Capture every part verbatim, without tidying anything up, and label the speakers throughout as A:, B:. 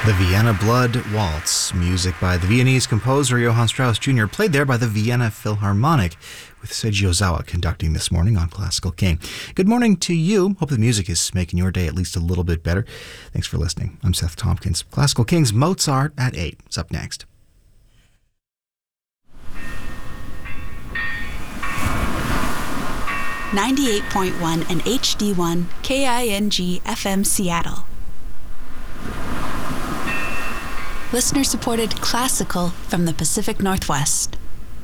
A: The Vienna Blood Waltz, music by the Viennese composer Johann Strauss Junior, played there by the Vienna Philharmonic, with Seiji Ozawa conducting this morning on Classical King. Good morning to you. Hope the music is making your day at least a little bit better. Thanks for listening. I'm Seth Tompkins. Classical King's Mozart at eight is up next.
B: ninety-eight point one and H D one K I N G F M Seattle. Listener-supported classical from the Pacific Northwest.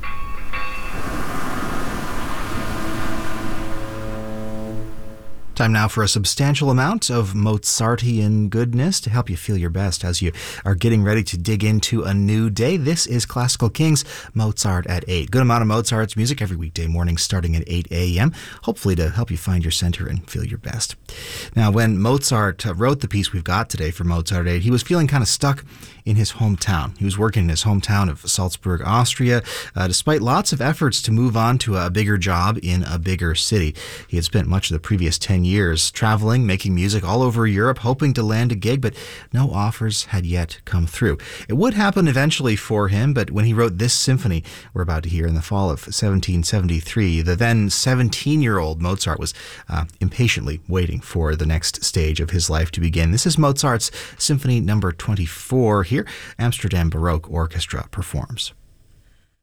A: Time now for a substantial amount of Mozartian goodness to help you feel your best as you are getting ready to dig into a new day. This is Classical Kings, Mozart at eight. Good amount of Mozart's music every weekday morning starting at eight a.m., hopefully to help you find your center and feel your best. Now, when Mozart wrote the piece we've got today for Mozart at eight, he was feeling kind of stuck in his hometown. He was working in his hometown of Salzburg, Austria, uh, despite lots of efforts to move on to a bigger job in a bigger city. He had spent much of the previous ten years traveling, making music all over Europe, hoping to land a gig, but no offers had yet come through. It would happen eventually for him, but when he wrote this symphony we're about to hear in the fall of seventeen seventy-three, the then seventeen-year-old Mozart was uh, impatiently waiting for the next stage of his life to begin. This is Mozart's Symphony number twenty-four here. Amsterdam Baroque Orchestra performs.